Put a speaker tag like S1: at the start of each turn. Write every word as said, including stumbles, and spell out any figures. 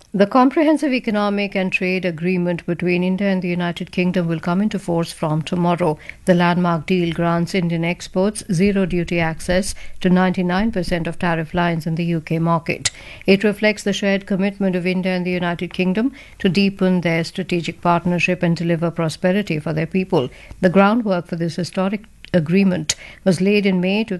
S1: The Comprehensive Economic and Trade Agreement between India and the United Kingdom will come into force from tomorrow. The landmark deal grants Indian exports zero duty access to ninety-nine percent of tariff lines in the U K market. It reflects the shared commitment of India and the United Kingdom to deepen their strategic partnership and deliver prosperity for their people. The groundwork for this historic agreement was laid in May